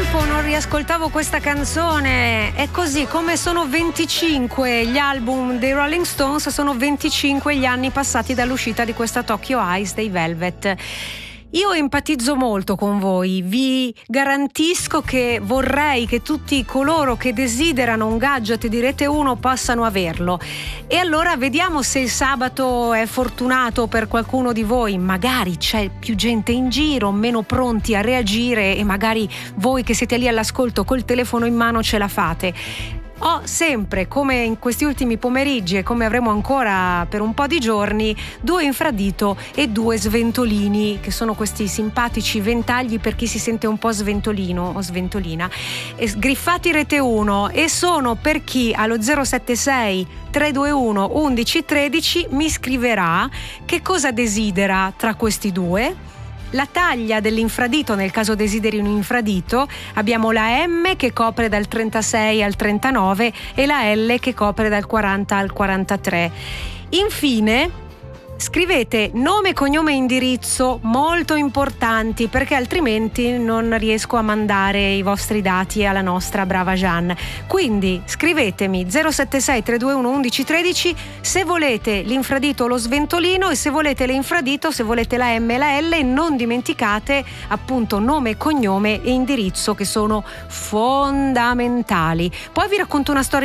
tempo non riascoltavo questa canzone. È così, come sono 25 gli album dei Rolling Stones, sono 25 gli anni passati dall'uscita di questa Tokyo Eyes dei Velvet. Io empatizzo molto con voi, vi garantisco che vorrei che tutti coloro che desiderano un gadget di Rete 1 possano averlo. E allora vediamo se il sabato è fortunato per qualcuno di voi, magari c'è più gente in giro, meno pronti a reagire e magari voi che siete lì all'ascolto col telefono in mano ce la fate. Ho sempre, come in questi ultimi pomeriggi e come avremo ancora per un po' di giorni, 2 infradito e 2 sventolini, che sono questi simpatici ventagli per chi si sente un po' sventolino o sventolina, griffati Rete 1, e sono per chi allo 076 321 1113 mi scriverà che cosa desidera tra questi due. La taglia dell'infradito, nel caso desideri un infradito, abbiamo la M che copre dal 36 al 39 e la L che copre dal 40 al 43. Infine scrivete nome, cognome e indirizzo, molto importanti, perché altrimenti non riesco a mandare i vostri dati alla nostra brava Jeanne. Quindi scrivetemi 076 321 1113 se volete l'infradito o lo sventolino, e se volete l'infradito, se volete la M e la L, e non dimenticate appunto nome, cognome e indirizzo, che sono fondamentali. Poi vi racconto una storia